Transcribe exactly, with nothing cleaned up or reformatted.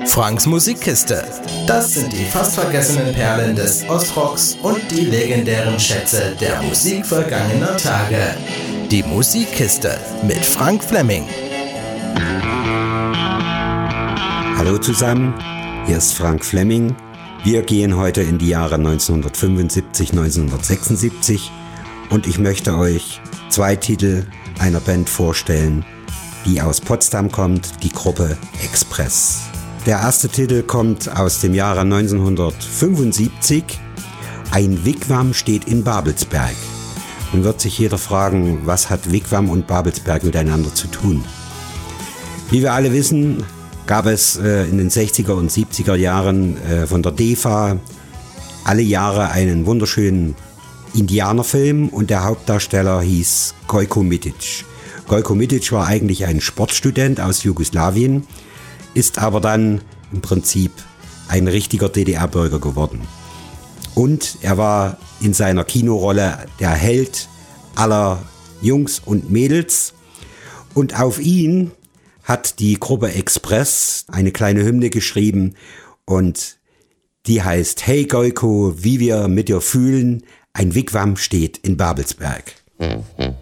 Franks Musikkiste. Das sind die fast vergessenen Perlen des Ostrocks und die legendären Schätze der Musik vergangener Tage. Die Musikkiste mit Frank Fleming. Hallo zusammen, hier ist Frank Fleming. Wir gehen heute in die Jahre neunzehnhundertfünfundsiebzig, neunzehnhundertsechsundsiebzig und ich möchte euch zwei Titel einer Band vorstellen, die aus Potsdam kommt, die Gruppe Express. Der erste Titel kommt aus dem Jahre neunzehnhundertfünfundsiebzig. Ein Wigwam steht in Babelsberg. Nun wird sich jeder fragen, was hat Wigwam und Babelsberg miteinander zu tun? Wie wir alle wissen, gab es äh, in den sechziger und siebziger Jahren äh, von der D E F A alle Jahre einen wunderschönen Indianerfilm und der Hauptdarsteller hieß Gojko Mitic. Gojko Mitic war eigentlich ein Sportstudent aus Jugoslawien, ist aber dann im Prinzip ein richtiger D D R-Bürger geworden. Und er war in seiner Kinorolle der Held aller Jungs und Mädels. Und auf ihn hat die Gruppe Express eine kleine Hymne geschrieben und die heißt: Hey Gojko, wie wir mit dir fühlen, ein Wigwam steht in Babelsberg.